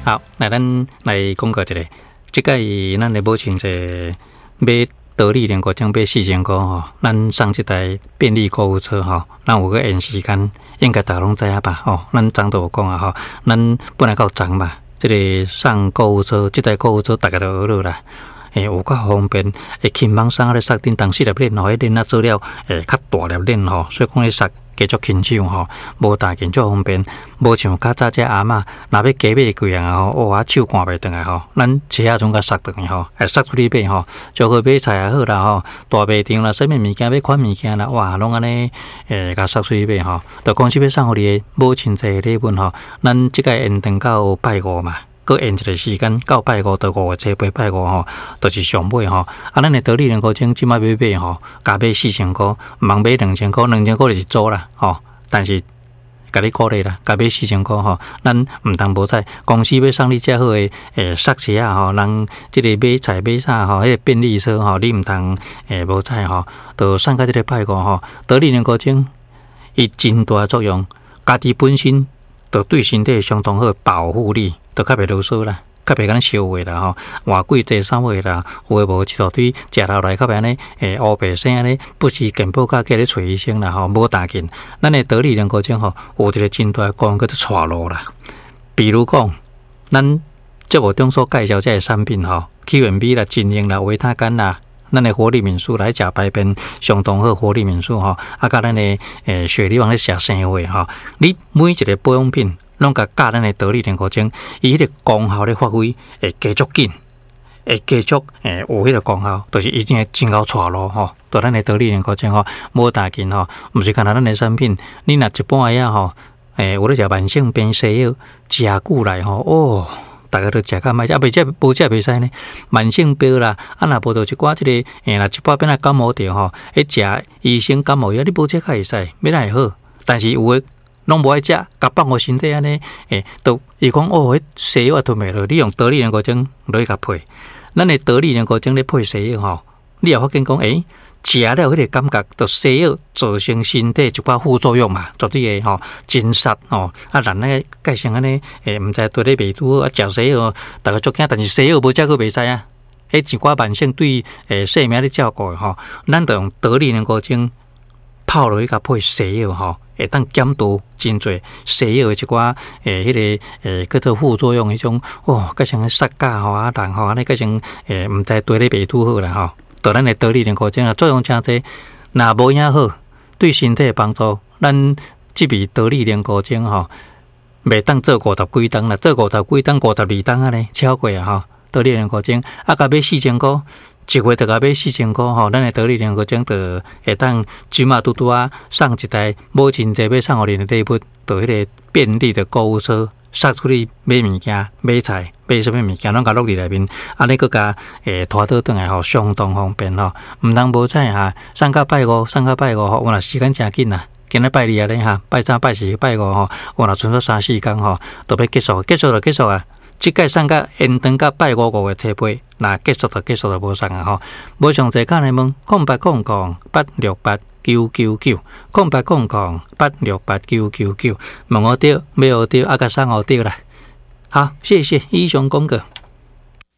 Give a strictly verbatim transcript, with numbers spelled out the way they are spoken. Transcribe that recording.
好，来咱来讲过一个，即个咱来保证者买得力联国奖买四千块吼，咱上一台便利购物车吼，咱有个延时间，应该大家拢知影吧？吼，咱昨都有讲啊吼，咱本来到昨嘛，即、這个上购物车，即台购物车大家都学了啦。诶，有较方便，会轻松松咧塞顶，当时粒链吼，迄链啊做了诶较大粒链吼，所以讲咧塞加足轻手吼，无大件足方便，无像较早只阿嬷，若要加买贵啊吼，哦啊手赶袂转来吼，咱车啊总甲塞转去吼，会塞出去买吼，就去买菜也好啦吼，大卖场啦，啥物物件要款物件啦，哇，拢安尼诶，甲塞出去买吼，就公司要送互你诶母亲节礼物吼，咱即个延长到拜五嘛。搁延一个时间到拜五到五月初八拜五吼，就是上尾吼。啊，咱的得力联购奖即摆要买吼，加买四千块，毋通买两千块，两千块就是租啦吼。但是，甲你鼓励啦，加买四千块吼，咱毋通无彩。公司要送你遮好诶诶塞车啊吼，人即个买菜买啥吼，迄个便利车吼，你毋通诶无彩吼，就送到即个拜五吼。得力联购奖伊真大作用，家己本身就对身体相当好保护你。都较袂啰嗦啦，较袂甲咱烧话啦吼，换季节啥话啦，有诶无一大堆食落来较袂安尼，诶，乌白生安尼，不是健保卡叫你找医生啦吼，无大紧。咱诶得力联购奖吼，有一个真大功能叫做带路啦。比如讲，咱节目中所介绍这个产品吼 ，Q M B 啦、精英啦、维他干啦，咱诶活力敏素来食排便相当好，活力敏素吼，啊，甲咱诶诶血力旺咧食生活吼，你每一个保养品。拢甲教咱的得力联购奖，伊迄个功效咧发挥会加足紧，会加足诶有迄个功效，就是已经真够带路吼。对咱的得力联购奖吼，无大紧吼，毋是干那咱的产品，你若一般个啊吼，诶有咧食慢性病西药，食久来吼，哦，大家都食较歹，啊袂食无食袂使呢。慢性病啦，啊若无着一寡即、這個诶，若一般变啊感冒着吼，迄食医生感冒药，你无食较会使，要哪会好？但是有诶。拢无爱食，甲放互身体安尼，诶，都伊讲哦，迄西药也吞袂落，你用得力联购奖落去甲配，咱诶得力联购奖咧配西药吼，你也发现讲，诶，食了迄个感觉，就西药造成身体一寡副作用嘛，绝对诶吼，真杀吼，啊，人咧改成安尼，诶，毋知对咧袂拄好，啊，食西药，大家足惊，但是西药无食佫袂使啊，迄一寡慢性对诶生命咧照顾诶吼，咱着用得力联购奖泡落去甲配西药吼。会当减除真侪西药的一寡诶，迄、那个诶叫做副作用迄种哦，改成杀价吼啊，人吼安尼改成诶，毋知对咧袂拄好啦吼。对咱的得力联购奖啊，作用真侪，若无影好，对身体的帮助，咱即笔得力联购奖吼，袂当做五十几档啦，做五十几档、五十二档安尼，超过啊吼。得力联购奖啊，甲买四千块。一月就甲买四千块吼，咱的得力联购奖就会当即马拄拄啊送一台母亲节要送互恁的礼物，就迄个便利的购物车，塞出去买物件、买菜、买什么物件，拢甲落伫内面，安尼佫甲诶拖倒转来吼，相当方便吼。毋通无彩哈，送到拜五，送到拜五吼，我若时间真紧啊，今日拜二啊咧哈，拜三、拜四、拜五吼，我若剩咗三四工吼，都要结束，结束就结束啊。即届送到延长到拜五五月初八，那结束就结束就无送啊吼。无详细讲来问，空八空空八六八九九九，空八空空八六八九九九，问我对，没有对，啊个送我对啦。好，谢谢以上讲过。